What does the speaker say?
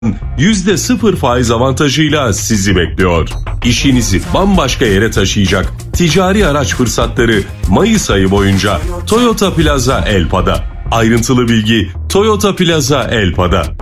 %0 faiz avantajıyla sizi bekliyor. İşinizi bambaşka yere taşıyacak ticari araç fırsatları Mayıs ayı boyunca Toyota Plaza Elpa'da. Ayrıntılı bilgi Toyota Plaza Elpa'da.